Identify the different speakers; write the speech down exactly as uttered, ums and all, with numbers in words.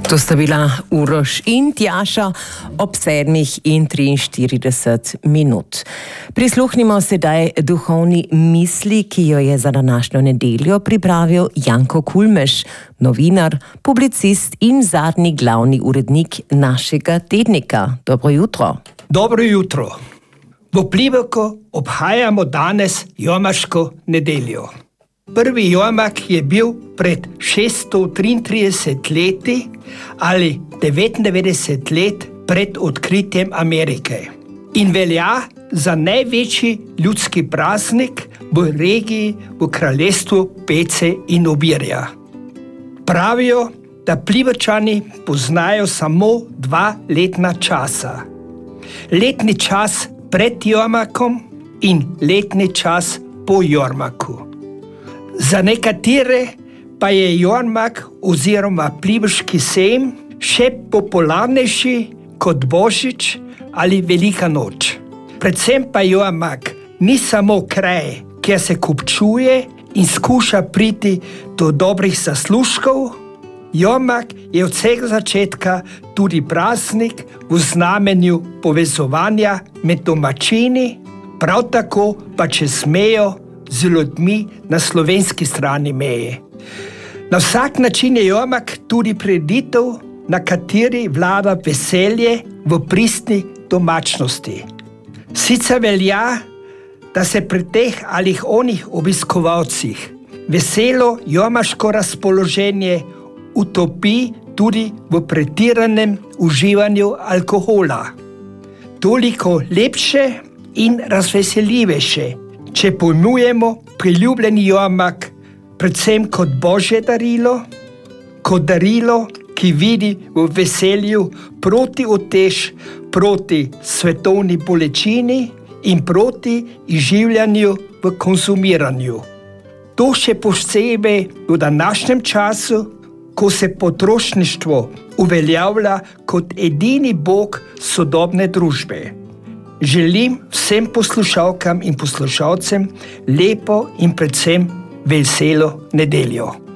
Speaker 1: To sta bila Uroš in Tjaša ob sedmih in triinštirideset minut. Prisluhnimo sedaj duhovni misli, ki jo je za današnjo nedeljo pripravil Janko Kulmeš, novinar, publicist in zadnji glavni urednik našega tednika. Dobro jutro.
Speaker 2: Dobro jutro. V Pliberku obhajamo danes jomaško nedeljo. Prvi jomak je bil pred šeststo triintrideset leti ali devetindevetdeset let pred odkritjem Amerike in velja za največji ljudski praznik v regiji v kraljestvu Pece in Obirja. Pravijo, da Pliberčani poznajo samo dva letna časa. Letni čas pred jomakom in letni čas po jomaku. Za nekatere pa je jormak oziroma pliberški sejem še popularnejši kot Božič ali Velika noč. Predvsem pa jormak ni samo kraj, kjer se kupčuje in skuša priti do dobrih zaslužkov. Jormak je od vsega začetka tudi praznik v znamenju povezovanja med domačini, prav tako pa če smejo z ljudmi na slovenski strani meje. Na vsak način je jomak tudi prireditev, na kateri vlada veselje v pristni domačnosti. Sicer velja, da se pri teh ali onih obiskovalcih veselo jomaško razpoloženje utopi tudi v pretiranem uživanju alkohola. Toliko lepše in razveseljivejše, če pojmujemo priljubljeni jomak predvsem kot Božje darilo, kot darilo, ki vidi v veselju proti utež, proti svetovni bolečini in proti izživljanju v konzumiranju. To še posebej v današnjem času, ko se potrošništvo uveljavlja kot edini bog sodobne družbe. Želim vsem poslušalkam in poslušalcem lepo in predvsem veselo nedeljo.